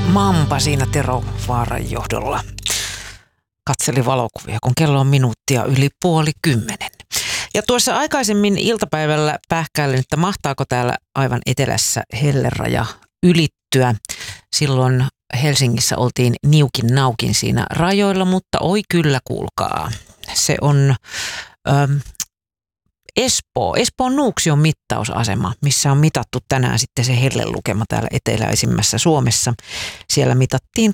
Mamba siinä Tero Vaaran johdolla katseli valokuvia, kun kello on minuuttia yli 9:30. Ja tuossa aikaisemmin iltapäivällä pähkäilin, että mahtaako täällä aivan etelässä helleraja ylittyä. Silloin Helsingissä oltiin niukin naukin siinä rajoilla, mutta oi kyllä kuulkaa. Se on Espoon Nuuksion mittausasema, missä on mitattu tänään sitten se hellelukema täällä eteläisimmässä Suomessa. Siellä mitattiin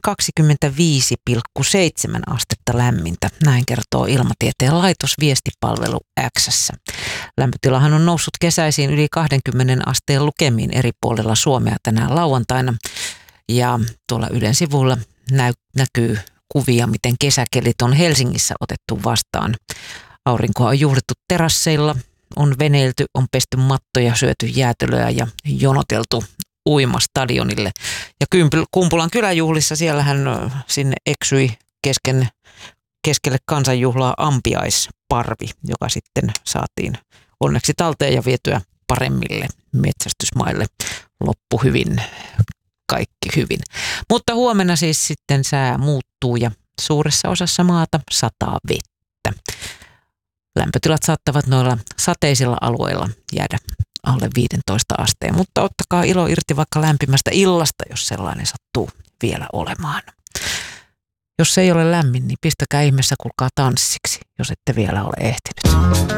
25,7 astetta lämmintä. Näin kertoo Ilmatieteen laitos viestipalvelu X:ssä. Lämpötilahan on noussut kesäisiin yli 20 asteen lukemiin eri puolilla Suomea tänään lauantaina. Ja tuolla Ylen sivulla näkyy kuvia, miten kesäkelit on Helsingissä otettu vastaan. Aurinkoa on juhlittu terasseilla, on veneilty, on pesty mattoja, syöty jäätelöä ja jonoteltu uimastadionille. Ja Kumpulan kyläjuhlissa siellähän sinne eksyi keskelle kansanjuhlaa ampiaisparvi, joka sitten saatiin onneksi talteen ja vietyä paremmille metsästysmaille. Loppu hyvin, kaikki hyvin. Mutta huomenna siis sitten sää muuttuu ja suuressa osassa maata sataa vettä. Lämpötilat saattavat noilla sateisilla alueilla jäädä alle 15 asteen, mutta ottakaa ilo irti vaikka lämpimästä illasta, jos sellainen sattuu vielä olemaan. Jos se ei ole lämmin, niin pistäkää ihmeessä kuulkaa tanssiksi, jos ette vielä ole ehtinyt.